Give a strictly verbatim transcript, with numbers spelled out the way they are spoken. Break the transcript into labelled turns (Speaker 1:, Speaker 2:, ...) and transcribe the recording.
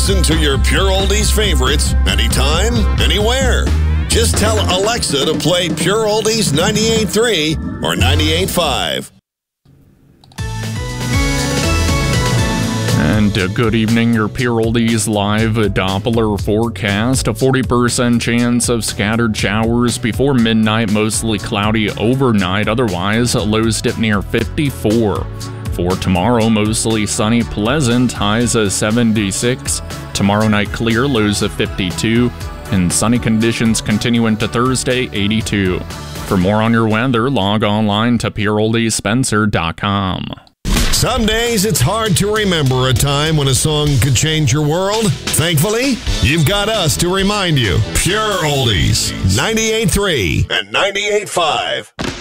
Speaker 1: Listen to your Pure Oldies favorites anytime, anywhere. Just tell Alexa to play Pure Oldies ninety-eight point three or ninety-eight point five.
Speaker 2: And uh, good evening, your Pure Oldies live Doppler forecast. A forty percent chance of scattered showers before midnight, mostly cloudy overnight. Otherwise, lows dip near fifty-four. For tomorrow, mostly sunny, pleasant, highs of seventy-six. Tomorrow night clear, lows of fifty-two. And sunny conditions continue into Thursday, eighty-two. For more on your weather, log online to pure oldies spencer dot com.
Speaker 1: Some days it's hard to remember a time when a song could change your world. Thankfully, you've got us to remind you. Pure Oldies, ninety-eight point three and ninety-eight point five.